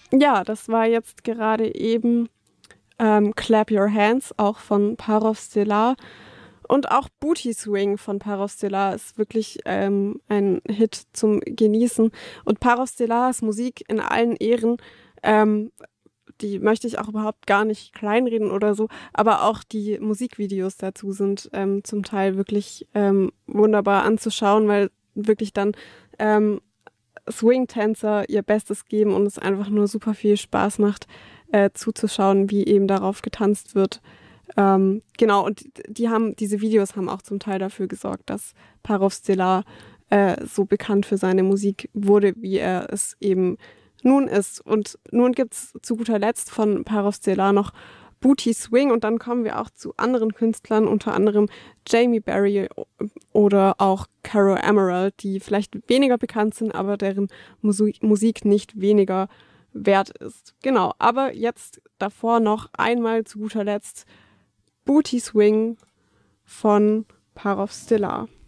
Ja, das war jetzt gerade eben Clap Your Hands, auch von Parov Stelar. Und auch Booty Swing von Parov Stelar ist wirklich ein Hit zum Genießen. Und Parov Stelars Musik in allen Ehren, ähm, die möchte ich auch überhaupt gar nicht kleinreden oder so, aber auch die Musikvideos dazu sind zum Teil wirklich wunderbar anzuschauen, weil wirklich dann ähm, Swing-Tänzer ihr Bestes geben und es einfach nur super viel Spaß macht, zuzuschauen, wie eben darauf getanzt wird. Genau, und diese Videos haben auch zum Teil dafür gesorgt, dass Parov Stelar so bekannt für seine Musik wurde, wie er es eben nun ist. Und nun gibt's zu guter Letzt von Parov Stelar noch Booty Swing und dann kommen wir auch zu anderen Künstlern, unter anderem Jamie Berry oder auch Caro Emerald, die vielleicht weniger bekannt sind, aber deren Musik nicht weniger wert ist. Genau, aber jetzt davor noch einmal zu guter Letzt Booty Swing von Parov Stelar.